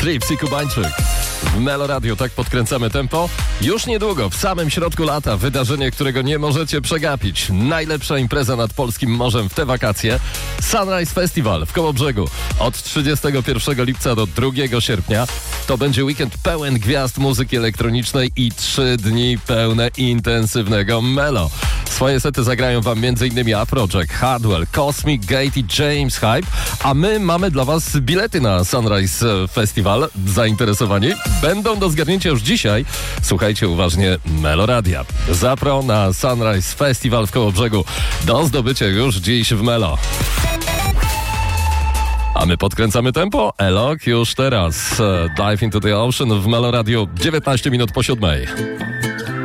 Trips i Kubańczyk. W Melo Radio tak podkręcamy tempo. Już niedługo, w samym środku lata, wydarzenie, którego nie możecie przegapić. Najlepsza impreza nad polskim morzem w te wakacje. Sunrise Festival w Kołobrzegu. Od 31 lipca do 2 sierpnia. To będzie weekend pełen gwiazd muzyki elektronicznej i 3 dni pełne intensywnego Melo. Swoje sety zagrają wam m.in. Afrojack, Hardwell, Cosmic Gate i James Hype, a my mamy dla was bilety na Sunrise Festival. Zainteresowani? Będą do zgarnięcia już dzisiaj. Słuchajcie uważnie Melo Radia. Zapro na Sunrise Festival w Kołobrzegu. Do zdobycia już dziś w Melo. A my podkręcamy tempo. Elok już teraz. Dive into the Ocean w Melo Radio 19 minut po 7.